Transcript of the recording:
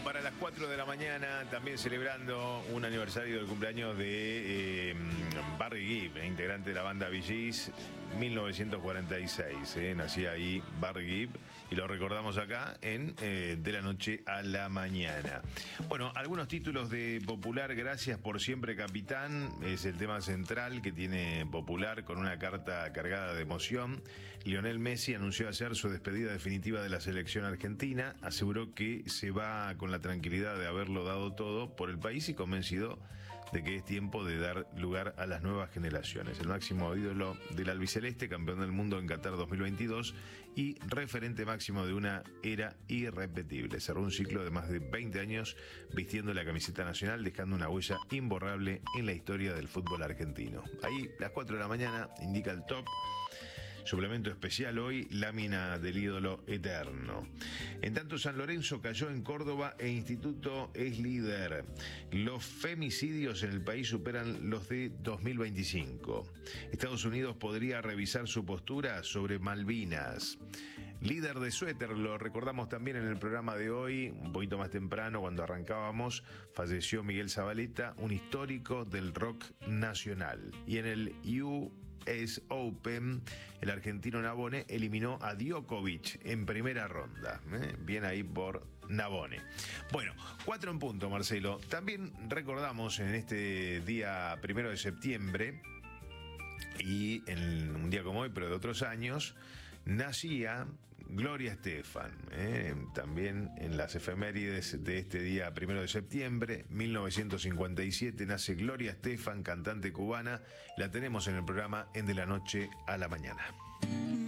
para las 4 de la mañana, también celebrando un aniversario del cumpleaños de Barry Gibb, integrante de la banda Bee Gees, 1946. Nacía ahí Barry Gibb y lo recordamos acá en De la Noche a la Mañana. Bueno, algunos títulos de Popular. Gracias por siempre, capitán. Es el tema central que tiene Popular, con una carta cargada de emoción. Lionel Messi anunció ayer su despedida definitiva de la selección argentina. Aseguró que se va con la tranquilidad de haberlo dado todo por el país y convencido de que es tiempo de dar lugar a las nuevas generaciones. El máximo ídolo del albiceleste, campeón del mundo en Qatar 2022 y referente máximo de una era irrepetible. Cerró un ciclo de más de 20 años vistiendo la camiseta nacional, dejando una huella imborrable en la historia del fútbol argentino. Ahí, las 4 de la mañana, indica el top. Suplemento especial hoy, lámina del ídolo eterno. En tanto, San Lorenzo cayó en Córdoba e Instituto es líder. Los femicidios en el país superan los de 2025. Estados Unidos podría revisar su postura sobre Malvinas. Líder de suéter, lo recordamos también en el programa de hoy, un poquito más temprano cuando arrancábamos, falleció Miguel Zabaleta, un histórico del rock nacional. Y en el US Open, el argentino Navone eliminó a Djokovic en primera ronda. Bien ahí por Navone. Bueno, 4 en punto, Marcelo. También recordamos en este día 1 de septiembre, y en un día como hoy, pero de otros años, nacía Gloria Estefan, también en las efemérides de este día 1 de septiembre, 1957, nace Gloria Estefan, cantante cubana. La tenemos en el programa En De la Noche a la Mañana.